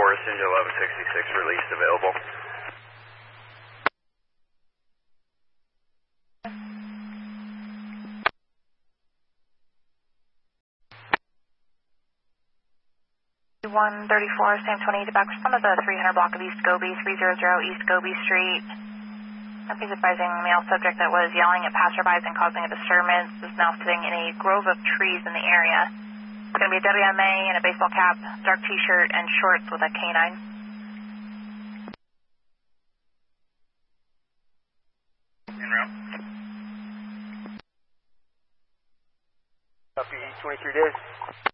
Forest into 1166 released available. (134) Sam 20 to back respond to the 300 block of East Gobi, 300 East Gobi Street. He's advising male subject that was yelling at passerbys and causing a disturbance is now sitting in a grove of trees in the area. It's going to be a WMA and a baseball cap, dark t-shirt, and shorts with a canine. En route. Copy 23 days.